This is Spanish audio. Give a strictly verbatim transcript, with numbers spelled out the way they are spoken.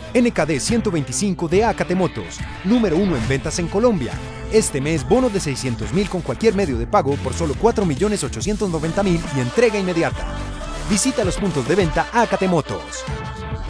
N K D ciento veinticinco de Acate Motos, número uno en ventas en Colombia. Este mes, bono de seiscientos mil con cualquier medio de pago por solo cuatro millones ochocientos noventa mil y entrega inmediata. Visita los puntos de venta Acate Motos.